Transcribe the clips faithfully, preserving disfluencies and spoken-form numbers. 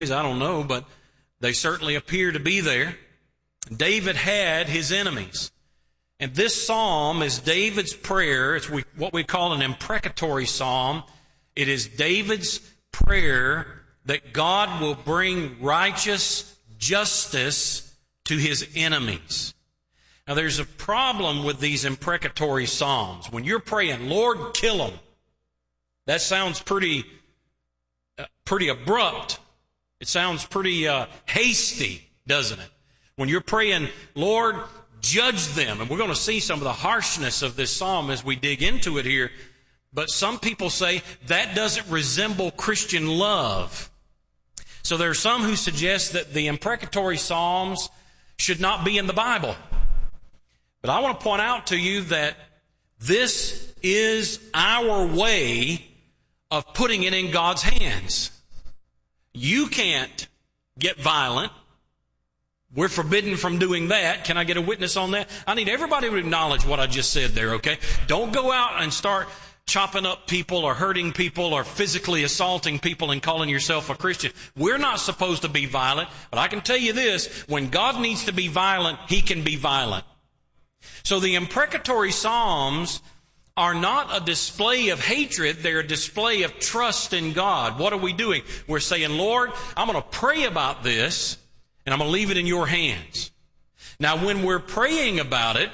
I don't know, but they certainly appear to be there. David had his enemies. And this psalm is David's prayer. It's what we call an imprecatory psalm. It is David's prayer that God will bring righteous justice to his enemies. Now, there's a problem with these imprecatory psalms. When you're praying, Lord, kill them, that sounds pretty, uh, pretty abrupt. It sounds pretty uh, hasty, doesn't it? When you're praying, Lord, judge them. And we're going to see some of the harshness of this psalm as we dig into it here. But some people say that doesn't resemble Christian love. So there are some who suggest that the imprecatory psalms should not be in the Bible. But I want to point out to you that this is our way of putting it in God's hands. You can't get violent. We're forbidden from doing that. Can I get a witness on that? I need everybody to acknowledge what I just said there, okay? Don't go out and start chopping up people or hurting people or physically assaulting people and calling yourself a Christian. We're not supposed to be violent, but I can tell you this, when God needs to be violent, He can be violent. So the imprecatory psalms are not a display of hatred, they're a display of trust in God. What are we doing? We're saying, Lord, I'm going to pray about this, and I'm going to leave it in your hands. Now, when we're praying about it,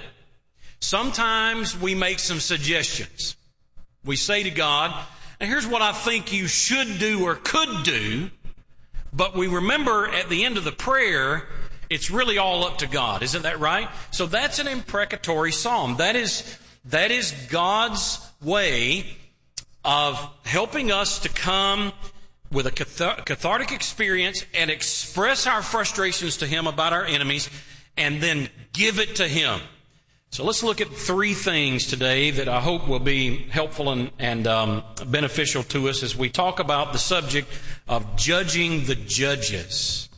sometimes we make some suggestions. We say to God, and here's what I think you should do or could do, but we remember at the end of the prayer, it's really all up to God. Isn't that right? So that's an imprecatory psalm. That is, that is God's way of helping us to come with a cathartic experience and express our frustrations to Him about our enemies and then give it to Him. So let's look at three things today that I hope will be helpful and, and um, beneficial to us as we talk about the subject of judging the judges.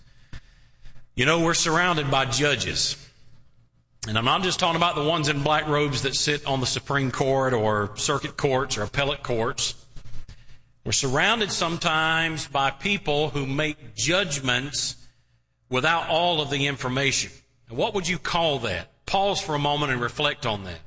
You know, we're surrounded by judges. And I'm not just talking about the ones in black robes that sit on the Supreme Court or circuit courts or appellate courts. We're surrounded sometimes by people who make judgments without all of the information. And what would you call that? Pause for a moment and reflect on that.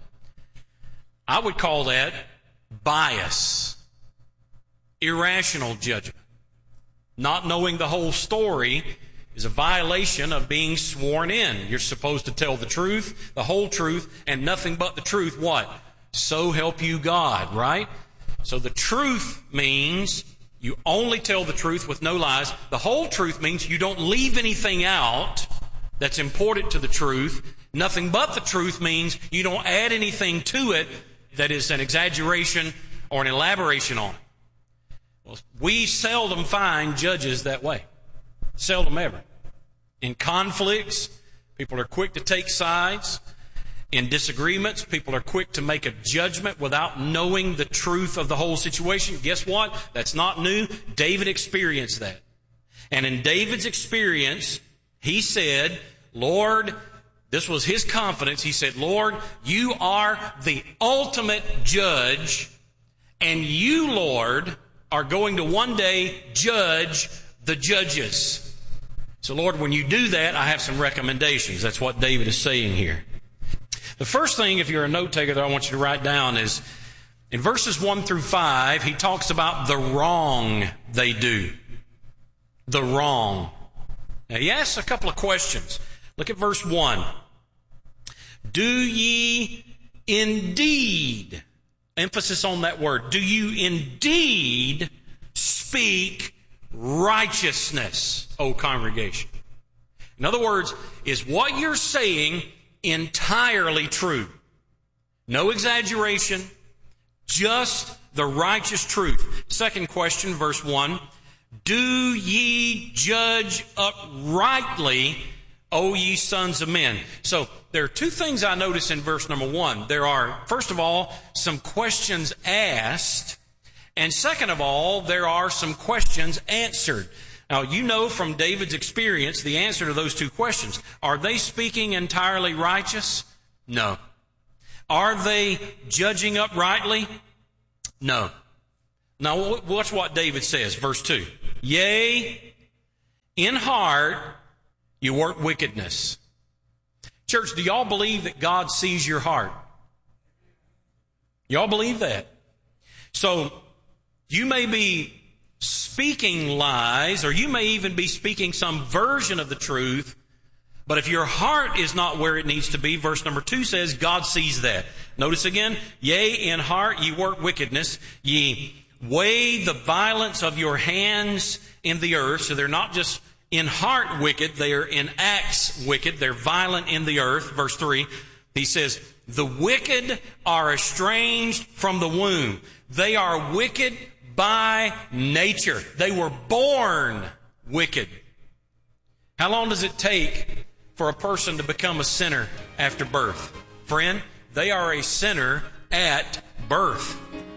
I would call that bias, irrational judgment. Not knowing the whole story is a violation of being sworn in. You're supposed to tell the truth, the whole truth, and nothing but the truth. What? So help you God, right? So the truth means you only tell the truth with no lies. The whole truth means you don't leave anything out that's important to the truth. Nothing but the truth means you don't add anything to it that is an exaggeration or an elaboration on it. Well, we seldom find judges that way. Seldom ever. In conflicts, people are quick to take sides. In disagreements, people are quick to make a judgment without knowing the truth of the whole situation. Guess what? That's not new. David experienced that. And in David's experience, he said, Lord, this was his confidence. He said, Lord, you are the ultimate judge, and you, Lord, are going to one day judge the judges. So, Lord, when you do that, I have some recommendations. That's what David is saying here. The first thing, if you're a note taker, that I want you to write down is in verses one through five, he talks about the wrong they do. The wrong. Now, he asks a couple of questions. Look at verse one. Do ye indeed, emphasis on that word, do you indeed speak righteousness, O congregation? In other words, is what you're saying entirely true? No exaggeration, just the righteous truth. Second question, verse one. Do ye judge uprightly, O ye sons of men? So there are two things I notice in verse number one. There are, first of all, some questions asked. And second of all, there are some questions answered. Now, you know from David's experience the answer to those two questions. Are they speaking entirely righteous? No. Are they judging uprightly? No. Now, watch what David says, verse two. Yea, in heart you work wickedness. Church, do y'all believe that God sees your heart? Y'all believe that? So you may be speaking lies, or you may even be speaking some version of the truth, but if your heart is not where it needs to be, verse number two says, God sees that. Notice again, yea, in heart ye work wickedness, ye weigh the violence of your hands in the earth. So they're not just in heart wicked, they are in acts wicked. They're violent in the earth. Verse three, he says, the wicked are estranged from the womb. They are wicked by nature. They were born wicked. How long does it take for a person to become a sinner after birth? Friend, they are a sinner at birth.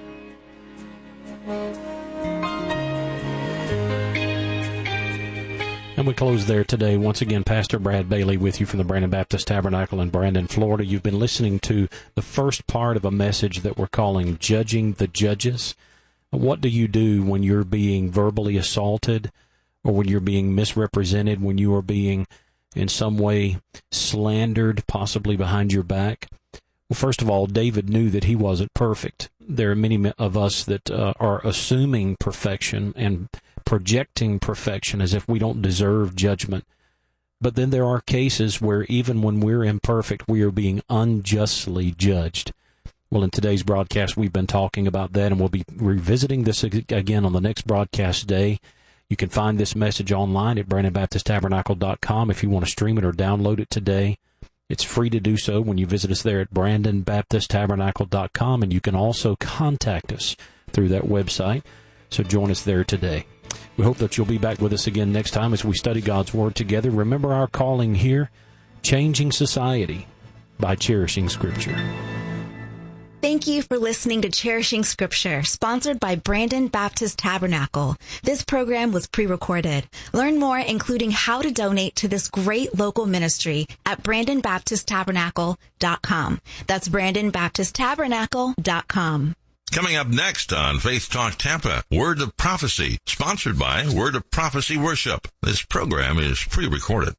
And we close there today. Once again, Pastor Brad Bailey with you from the Brandon Baptist Tabernacle in Brandon, Florida. You've been listening to the first part of a message that we're calling Judging the Judges. What do you do when you're being verbally assaulted, or when you're being misrepresented, when you are being in some way slandered, possibly behind your back? Well, first of all, David knew that he wasn't perfect. There are many of us that uh, are assuming perfection and projecting perfection as if we don't deserve judgment. But then there are cases where even when we're imperfect, we are being unjustly judged. Well, in today's broadcast, we've been talking about that, and we'll be revisiting this again on the next broadcast day. You can find this message online at brandon baptist tabernacle dot com if you want to stream it or download it today. It's free to do so when you visit us there at brandon baptist tabernacle dot com, and you can also contact us through that website. So join us there today. We hope that you'll be back with us again next time as we study God's Word together. Remember our calling here, changing society by cherishing Scripture. Thank you for listening to Cherishing Scripture, sponsored by Brandon Baptist Tabernacle. This program was pre-recorded. Learn more, including how to donate to this great local ministry, at brandon baptist tabernacle dot com. That's brandon baptist tabernacle dot com. Coming up next on Faith Talk Tampa, Word of Prophecy, sponsored by Word of Prophecy Worship. This program is pre-recorded.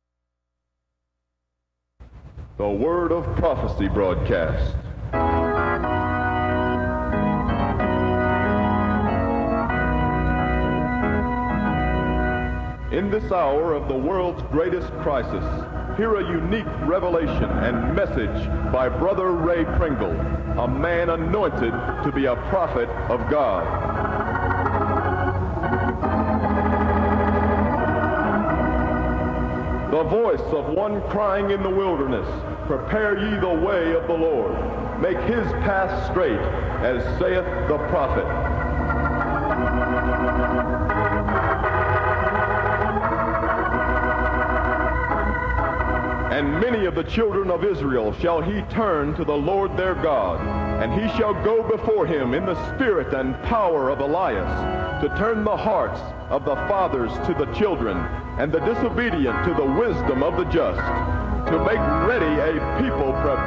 The Word of Prophecy broadcast. In this hour of the world's greatest crisis, hear a unique revelation and message by Brother Ray Pringle, a man anointed to be a prophet of God. The voice of one crying in the wilderness, prepare ye the way of the Lord. Make his path straight, as saith the prophet. And many of the children of Israel shall he turn to the Lord their God, and he shall go before him in the spirit and power of Elias, to turn the hearts of the fathers to the children, and the disobedient to the wisdom of the just, to make ready a people prepared